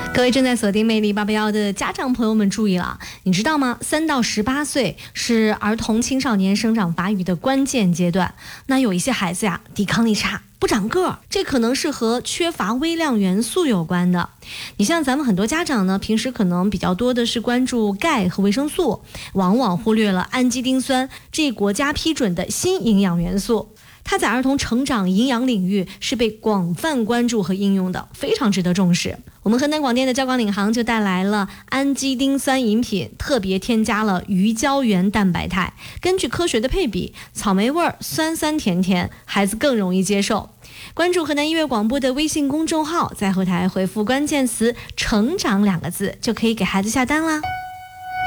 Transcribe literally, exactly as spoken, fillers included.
各位正在锁定魅力八八幺的家长朋友们注意了，你知道吗？三到十八岁是儿童青少年生长发育的关键阶段。那有一些孩子呀，抵抗力差，不长个儿，这可能是和缺乏微量元素有关的。你像咱们很多家长呢，平时可能比较多的是关注钙和维生素，往往忽略了氨基丁酸这国家批准的新营养元素。它在儿童成长营养领域是被广泛关注和应用的，非常值得重视。我们河南广电的交广领航就带来了氨基丁酸饮品，特别添加了鱼胶原蛋白肽，根据科学的配比，草莓味儿酸酸甜甜，孩子更容易接受。关注河南音乐广播的微信公众号，在后台回复关键词成长两个字，就可以给孩子下单啦。